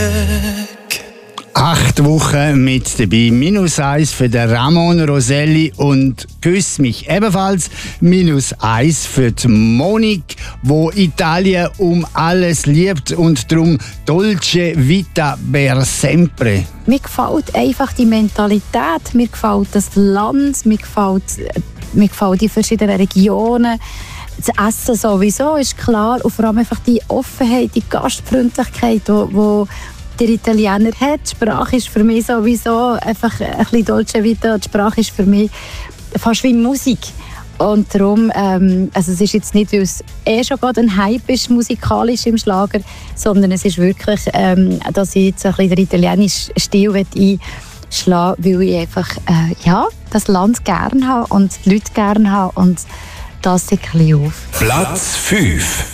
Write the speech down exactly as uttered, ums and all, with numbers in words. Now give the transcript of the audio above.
Acht Wochen mit dabei. Minus eins für den Ramon Roselli und «Küss mich» ebenfalls. Minus eins für die Monique, wo Italien um alles liebt und darum «Dolce Vita per sempre». Mir gefällt einfach die Mentalität, mir gefällt das Land, mir gefällt, mir gefällt die verschiedenen Regionen. Das Essen sowieso ist klar und vor allem einfach die Offenheit, die Gastfreundlichkeit, die der Italiener hat. Die Sprache ist für mich sowieso einfach ein bisschen Dolce Vita. Die Sprache ist für mich fast wie Musik. Und darum, ähm, also es ist jetzt nicht, weil es eh schon gerade ein Hype ist, musikalisch im Schlager, sondern es ist wirklich, ähm, dass ich jetzt ein bisschen den italienischen Stil einschlagen will, weil ich einfach äh, ja, das Land gerne habe und die Leute gerne habe und das sieht ein bisschen auf. Platz fünf.